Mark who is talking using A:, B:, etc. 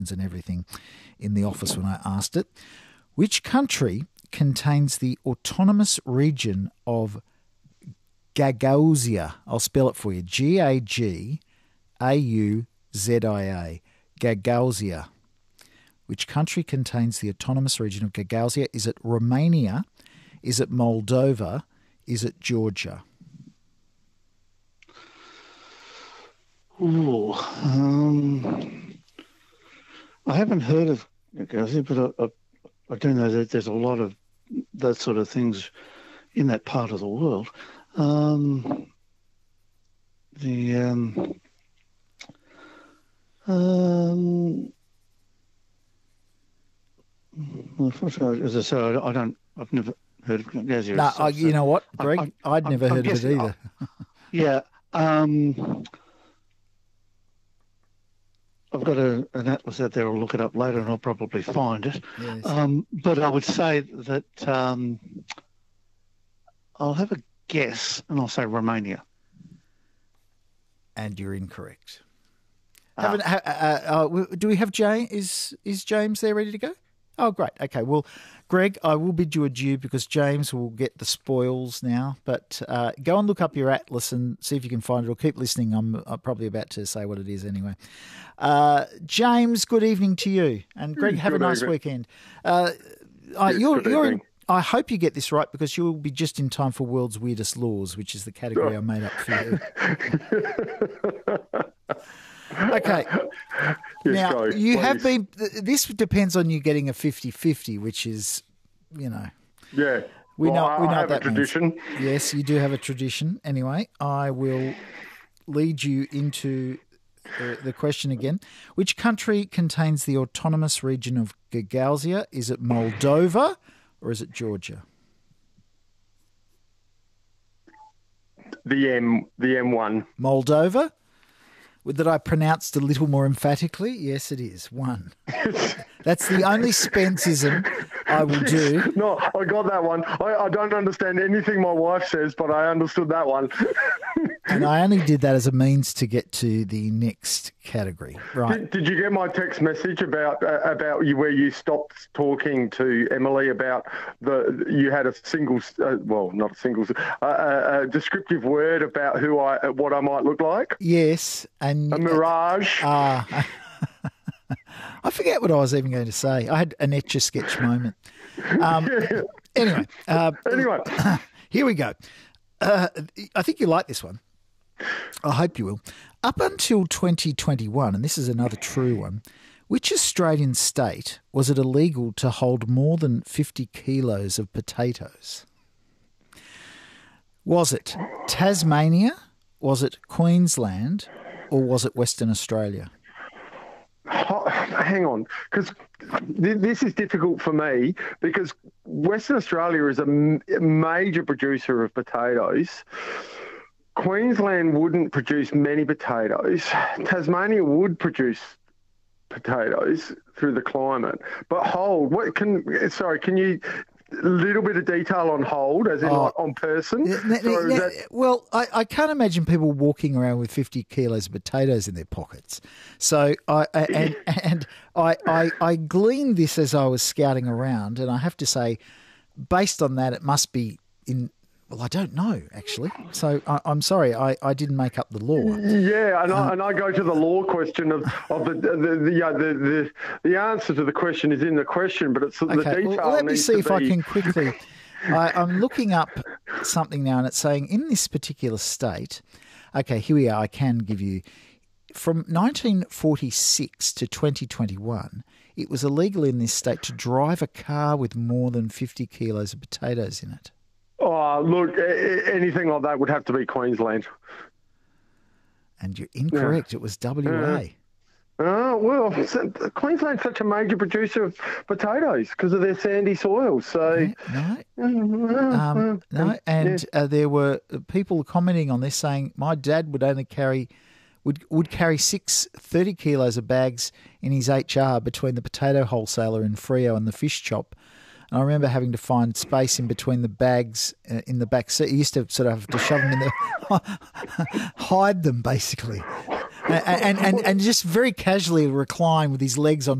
A: and everything in the office when I asked it. Which country contains the autonomous region of Gagauzia? I'll spell it for you. Gagauzia. Gagauzia. Which country contains the autonomous region of Gagauzia? Is it Romania? Is it Moldova? Is it Georgia?
B: Ooh, I haven't heard of Gagauzia, but I do know that there's a lot of that sort of things in that part of the world. As I said, I've never heard of Gagauzia.
A: No, you know what, Greg? I'd never heard of it either.
B: Yeah. I've got an atlas out there. I'll look it up later and I'll probably find it.
A: Yes.
B: But I would say that I'll have a guess and I'll say Romania.
A: And you're incorrect. Do we have James? Is James there ready to go? Oh, great. Okay. Well, Greg, I will bid you adieu because James will get the spoils now. But go and look up your atlas and see if you can find it, or keep listening. I'm probably about to say what it is anyway. James, good evening to you. And Greg, have a nice weekend. I hope you get this right because you'll be just in time for World's Weirdest Laws, which is the category I made up for you. Okay. Now, you have been – this depends on you getting a 50-50, which is, you know.
C: Yeah.
A: We know
C: I have
A: that
C: a tradition.
A: Means. Yes, you do have a tradition. Anyway, I will lead you into the question again. Which country contains the autonomous region of Gagauzia? Is it Moldova or is it Georgia?
C: The M1.
A: Moldova? That I pronounced a little more emphatically? Yes, it is. One. That's the only Spenceism I will do.
C: No, I got that one. I don't understand anything my wife says, but I understood that one.
A: And I only did that as a means to get to the next category. Right.
C: Did you get my text message about you where you stopped talking to Emily about you had a single, not a single, a descriptive word about what I might look like?
A: Yes. And
C: a mirage.
A: I forget what I was even going to say. I had an Etch-a-Sketch moment. Anyway, here we go. I think you like this one. I hope you will. Up until 2021, and this is another true one, which Australian state was it illegal to hold more than 50 kilos of potatoes? Was it Tasmania? Was it Queensland? Or was it Western Australia?
C: Hang on, because this is difficult for me because Western Australia is a major producer of potatoes. Queensland wouldn't produce many potatoes. Tasmania would produce potatoes through the climate. But can you... A little bit of detail on hold, as in like on person.
A: Well, I can't imagine people walking around with 50 kilos of potatoes in their pockets. So I gleaned this as I was scouting around, and I have to say, based on that, it must be in. Well, I don't know actually. So I'm sorry, I didn't make up the law.
C: Yeah, and I go to the law question of the answer to the question is in the question, but it's the detail.
A: Well, let me see if I can quickly. I'm looking up something now, and it's saying in this particular state. Okay, here we are. I can give you from 1946 to 2021. It was illegal in this state to drive a car with more than 50 kilos of potatoes in it.
C: Oh, look, anything like that would have to be Queensland.
A: And you're incorrect. Yeah. It was WA.
C: Oh, well, Queensland's such a major producer of potatoes because of their sandy soils. So
A: No. And there were people commenting on this saying my dad would only carry 30 kilos of bags in his HR between the potato wholesaler in Freo and the fish shop. And I remember having to find space in between the bags in the back seat. You used to sort of have to shove them in there, hide them basically. and just very casually recline with his legs on